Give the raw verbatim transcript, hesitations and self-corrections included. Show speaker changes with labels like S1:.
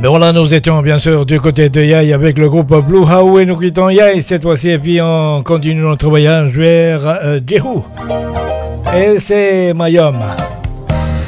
S1: ben voilà, nous étions bien sûr du côté de Yai avec le groupe Blue How et nous quittons Yai cette fois-ci et puis on continue notre voyage vers euh, Jehu. Et c'est Mayom.